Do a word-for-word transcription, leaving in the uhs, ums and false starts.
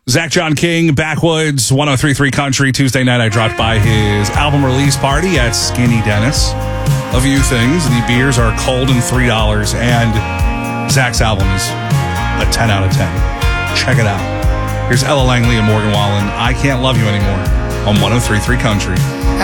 Zach John King, Backwoods, one oh three point three Country. Tuesday night, I dropped by his album release party at Skinny Dennis. A few things. The beers are cold and three dollars, and Zach's album is a ten out of ten. Check it out. Here's Ella Langley and Morgan Wallen. I Can't Love You Anymore on one oh three point three Country.